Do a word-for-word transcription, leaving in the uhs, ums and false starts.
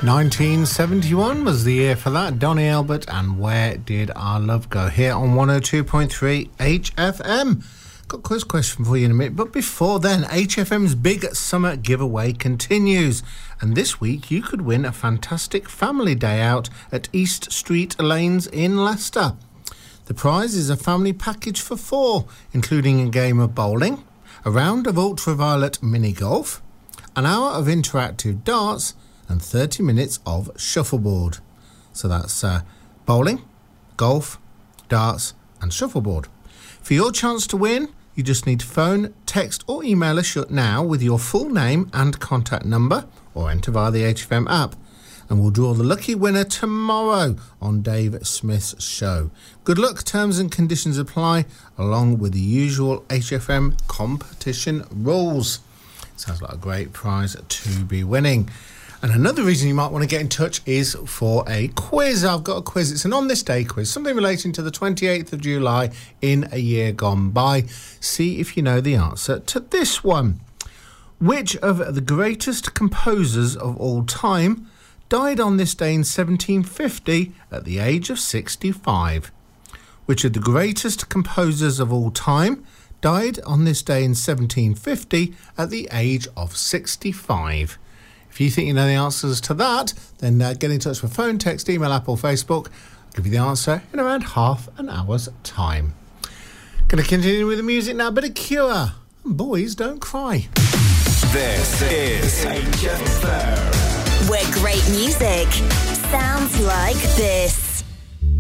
nineteen seventy-one was the year for that. Donny Elbert and Where Did Our Love Go? Here on one oh two point three H F M. Got a quiz question for you in a minute, but before then, H F M's big summer giveaway continues. And this week, you could win a fantastic family day out at East Street Lanes in Leicester. The prize is a family package for four, including a game of bowling, a round of ultraviolet mini golf, an hour of interactive darts, and thirty minutes of shuffleboard. So that's uh, bowling, golf, darts and shuffleboard. For your chance to win, you just need to phone, text or email us now with your full name and contact number, or enter via the H F M app. And we'll draw the lucky winner tomorrow on Dave Smith's show. Good luck, terms and conditions apply, along with the usual H F M competition rules. Sounds like a great prize to be winning. And another reason you might want to get in touch is for a quiz. I've got a quiz. It's an On This Day quiz, something relating to the twenty-eighth of July in a year gone by. See if you know the answer to this one. Which of the greatest composers of all time died on this day in seventeen fifty at the age of sixty-five? Which of the greatest composers of all time died on this day in seventeen fifty at the age of sixty-five? If you think you know the answers to that, then uh, get in touch with phone, text, email, app or Facebook. I'll give you the answer in around half an hour's time. Going to continue with the music now. A bit of Cure. And Boys Don't Cry. This is H F M, where great music sounds like this.